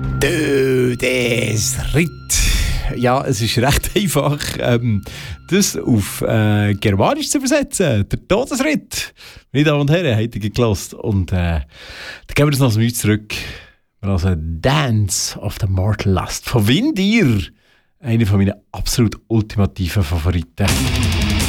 des Ritt. Ja, es ist recht einfach, das auf Germanisch zu übersetzen. Der Todesritt. Meine Damen und Herren, habt ihr gehört. Und dann gehen wir das noch ein bisschen zurück. Also Dance of the Mortal Lust von Windir. Einer von meinen absolut ultimativen Favoriten.